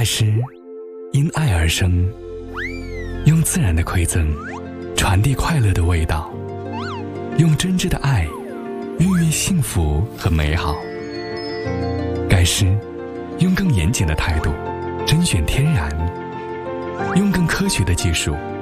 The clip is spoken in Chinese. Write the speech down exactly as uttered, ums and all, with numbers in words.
盖诗因爱而生，用自然的馈赠传递快乐的味道，用真挚的爱孕育幸福和美好。盖诗用更严谨的态度甄选天然，用更科学的技术